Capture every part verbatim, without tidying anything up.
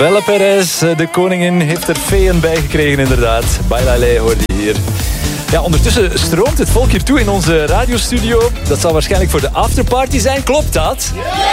Belle Perez, de koningin, heeft er feeën bij gekregen inderdaad. Bailalei hoorde je hier. Ja, ondertussen stroomt het volk hier toe in onze radiostudio. Dat zal waarschijnlijk voor de afterparty zijn. Klopt dat?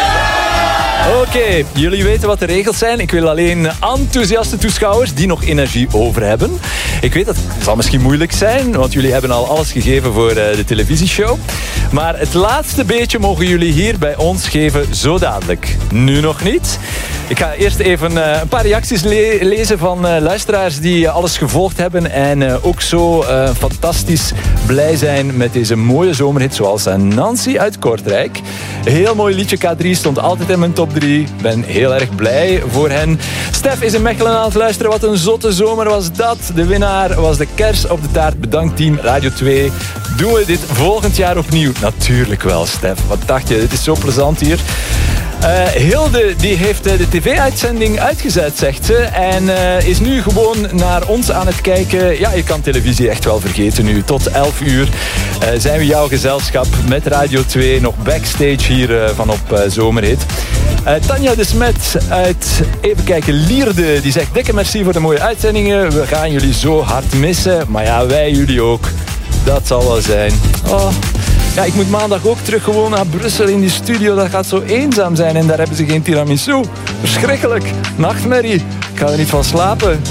Oké, okay, jullie weten wat de regels zijn. Ik wil alleen enthousiaste toeschouwers die nog energie over hebben. Ik weet dat het zal misschien moeilijk zijn, want jullie hebben al alles gegeven voor de televisieshow. Maar het laatste beetje mogen jullie hier bij ons geven zo dadelijk. Nu nog niet. Ik ga eerst even uh, een paar reacties le- lezen van uh, luisteraars die uh, alles gevolgd hebben en uh, ook zo uh, fantastisch blij zijn met deze mooie zomerhit, zoals uh, Nancy uit Kortrijk. Heel mooi liedje, K drie stond altijd in mijn top drie. Ben heel erg blij voor hen. Stef is in Mechelen aan het luisteren. Wat een zotte zomer was dat. De winnaar was de kers op de taart. Bedankt team Radio twee. Doen we dit volgend jaar opnieuw? Natuurlijk wel, Stef. Wat dacht je? Dit is zo plezant hier. Uh, Hilde die heeft uh, de tv-uitzending uitgezet, zegt ze. En uh, is nu gewoon naar ons aan het kijken. Ja, je kan televisie echt wel vergeten nu. Tot elf uur uh, zijn we jouw gezelschap met Radio twee. Nog backstage hier uh, van op uh, Zomerhit. Uh, Tanja de Smet uit, even kijken, Lierde. Die zegt dikke merci voor de mooie uitzendingen. We gaan jullie zo hard missen. Maar ja, wij jullie ook. Dat zal wel zijn. Oh... Ja, ik moet maandag ook terug gewoon naar Brussel in die studio. Dat gaat zo eenzaam zijn en daar hebben ze geen tiramisu. Verschrikkelijk. Nachtmerrie. Ik ga er niet van slapen.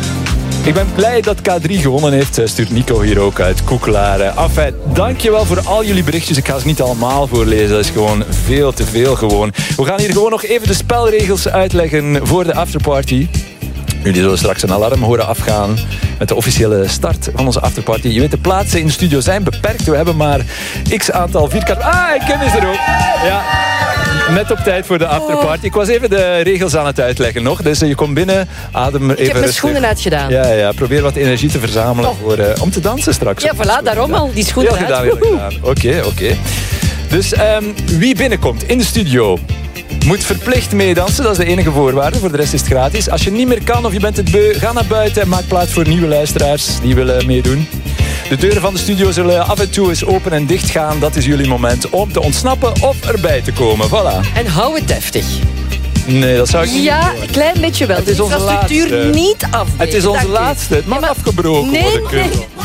Ik ben blij dat K drie gewonnen heeft, stuurt Nico hier ook uit Koekelaren. Enfin, dankjewel voor al jullie berichtjes. Ik ga ze niet allemaal voorlezen, dat is gewoon veel te veel gewoon. We gaan hier gewoon nog even de spelregels uitleggen voor de afterparty. Jullie zullen straks een alarm horen afgaan met de officiële start van onze afterparty. Je weet, de plaatsen in de studio zijn beperkt. We hebben maar x aantal vierkant... Ah, Kim is er ook. Ja, net op tijd voor de afterparty. Ik was even de regels aan het uitleggen nog. Dus je komt binnen, adem even Ik heb mijn rustig. schoenen uitgedaan. Ja, ja, probeer wat energie te verzamelen voor, uh, om te dansen straks. Ja, voilà, daarom al. Die schoenen heel gedaan, uit. heel gedaan. Oké, okay, oké. Okay. Dus um, wie binnenkomt in de studio... moet verplicht meedansen, dat is de enige voorwaarde. Voor de rest is het gratis. Als je niet meer kan of je bent het beu, ga naar buiten en maak plaats voor nieuwe luisteraars die willen meedoen. De deuren van de studio zullen af en toe eens open en dicht gaan. Dat is jullie moment om te ontsnappen of erbij te komen. Voilà. En hou het deftig. Nee, dat zou ik niet Ja, doen. een klein beetje wel. Het is de onze infrastructuur laatste. niet afbreken. Het is onze Dank u. laatste. Het mag Ja, maar- afgebroken nee, worden. nee.